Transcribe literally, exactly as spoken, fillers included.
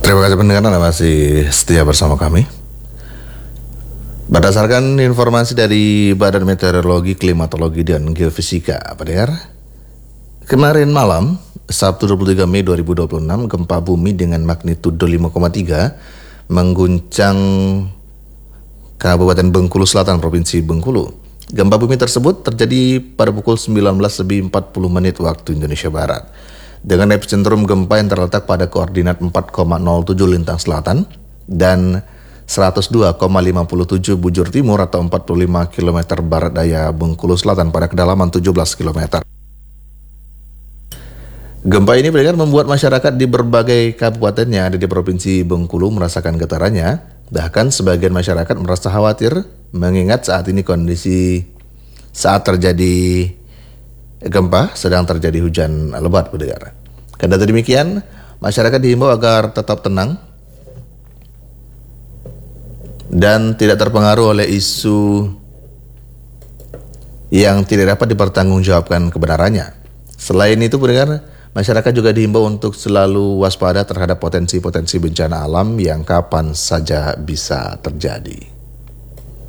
Terima kasih pendengar, Anda masih setia bersama kami. Berdasarkan informasi dari Badan Meteorologi, Klimatologi, dan Geofisika, pendengar, kemarin malam, Sabtu dua puluh tiga Mei dua ribu dua puluh enam, gempa bumi dengan magnitudo lima koma tiga mengguncang Kabupaten Bengkulu Selatan, Provinsi Bengkulu. Gempa bumi tersebut terjadi pada pukul sembilan belas lebih empat puluh menit waktu Indonesia Barat, dengan epicentrum gempa yang terletak pada koordinat empat koma nol tujuh lintang selatan dan seratus dua koma lima tujuh bujur timur atau empat puluh lima kilometer barat daya Bengkulu Selatan pada kedalaman tujuh belas kilometer. Gempa ini benar membuat masyarakat di berbagai kabupaten yang ada di Provinsi Bengkulu merasakan getarannya. Bahkan sebagian masyarakat merasa khawatir mengingat saat ini kondisi saat terjadi gempa sedang terjadi hujan lebat, pendengar. Kendati demikian, masyarakat dihimbau agar tetap tenang dan tidak terpengaruh oleh isu yang tidak dapat dipertanggungjawabkan kebenarannya. Selain itu, pendengar, masyarakat juga dihimbau untuk selalu waspada terhadap potensi-potensi bencana alam yang kapan saja bisa terjadi.